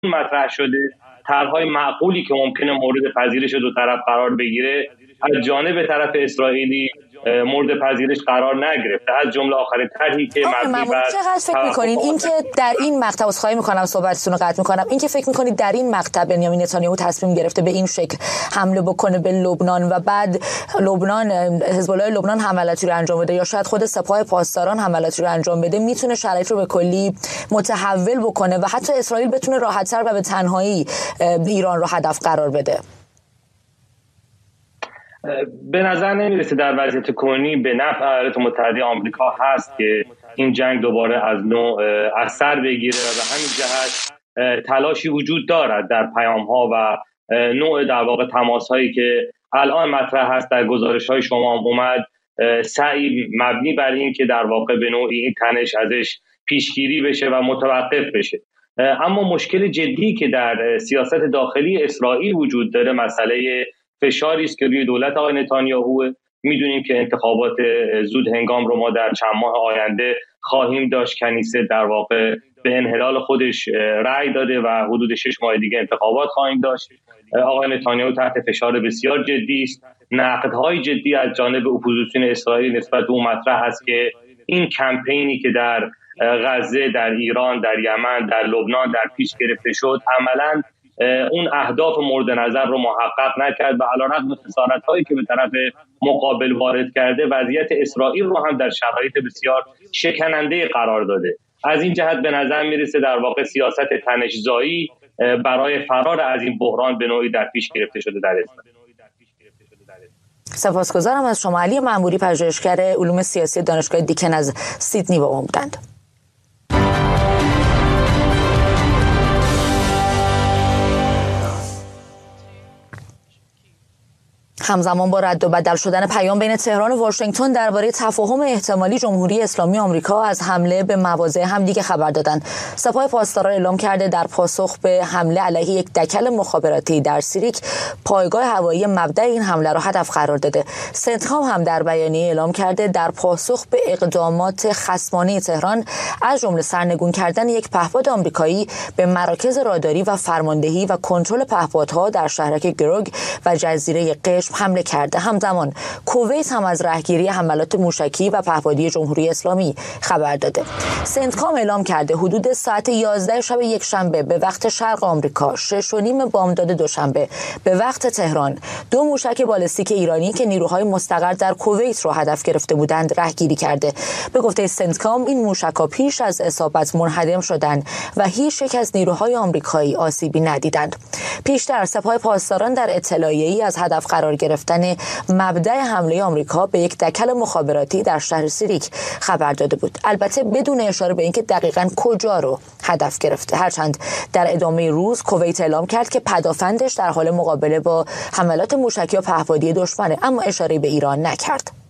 مطرح شده، طرح‌های معقولی که ممکنه مورد پذیرش دو طرف قرار بگیره از جانب طرف اسرائیلی مورد پذیرش قرار نگرفته، از جمله آخرین طرحی که مبنی بر چقدر فکر می‌کنین اینکه در این مقطع عذرخواهی می‌کنم صحبتتون رو قطع می‌کنم، اینکه فکر می‌کنید در این مقطع بنیامین نتانیاهو تصمیم گرفته به این شکل حمله بکنه به لبنان و بعد لبنان حزب الله لبنان حملاتی رو انجام بده یا شاید خود سپاه پاسداران حملاتی رو انجام بده، میتونه شرایط رو به کلی متحول بکنه و حتی اسرائیل بتونه راحت‌تر و به تنهایی ایران رو هدف قرار بده؟ به نظر نمیرسه در وضعیت کنونی به نفع ایالات متحده آمریکا هست که این جنگ دوباره از نوع از سر بگیره و به همین جهت تلاشی وجود دارد در پیام‌ها و نوع در واقع تماس‌هایی که الان مطرح هست در گزارش‌های شما هم اومد، سعی مبنی بر این که در واقع به نوعی این تنش ازش پیشگیری بشه و متوقف بشه. اما مشکل جدی که در سیاست داخلی اسرائیل وجود داره مسئله فشاری است که روی دولت آقای نتانیاهو. میدونیم که انتخابات زود هنگام رو ما در چند ماه آینده خواهیم داشت. کنیسه در واقع به انحلال خودش رأی داده و حدود 6 ماه دیگه انتخابات خواهیم داشت. آقای نتانیاهو تحت فشار بسیار جدی است. نقدهای جدی از جانب اپوزیسیون اسرائیل نسبت به اون مطرح است که این کمپینی که در غزه، در ایران، در یمن، در لبنان در پیش گرفته شد عملاً اون اهداف مورد نظر رو محقق نکرد و علیرغم خسارت‌هایی که به طرف مقابل وارد کرده وضعیت اسرائیل رو هم در شرایط بسیار شکننده قرار داده. از این جهت به نظر میرسه در واقع سیاست تنش‌زایی برای فرار از این بحران به نوعی در پیش گرفته شده در اسرائیل. سپاسگزارم از شما علی منبوری، پژوهشگر علوم سیاسی دانشگاه دیکن از سیدنی با ما بودند. همزمان با رد و بدل شدن پیام بین تهران و واشنگتن درباره تفاهم احتمالی جمهوری اسلامی آمریکا از حمله به مواضع همدیگه خبر دادند. سپاه پاسداران اعلام کرده در پاسخ به حمله علیه یک دکل مخابراتی در سیریک پایگاه هوایی مبدأ این حمله را هدف قرار داده. سنتکام هم در بیانیه اعلام کرده در پاسخ به اقدامات خصمانه تهران از جمله سرنگون کردن یک پهپاد آمریکایی به مراکز راداری و فرماندهی و کنترل پهپادها در شهرک گروگ و جزیره قشم حمله کرده. همزمان کویت هم از رهگیری حملات موشکی و پهپادی جمهوری اسلامی خبر داده. سنتکام اعلام کرده حدود ساعت 11 شب یک شنبه به وقت شرق آمریکا، 6:30 بامداد دوشنبه به وقت تهران، 2 موشک بالستیک ایرانی که نیروهای مستقر در کویت را هدف گرفته بودند رهگیری کرده. به گفته سنتکام این موشک‌ها پیش از اصابت منهدم شدند و هیچ یک از نیروهای آمریکایی آسیبی ندیدند. پیشتر سپاه پاسداران در اطلاعیه‌ای از هدف قرار گرفتن مبدأ حمله آمریکا به یک دکل مخابراتی در شهر سیریک خبر داده بود، البته بدون اشاره به اینکه دقیقاً کجا رو هدف گرفته. هرچند در ادامه روز کویت اعلام کرد که پدافندش در حال مقابله با حملات موشکی و پهپادی دشمنه، اما اشاره به ایران نکرد.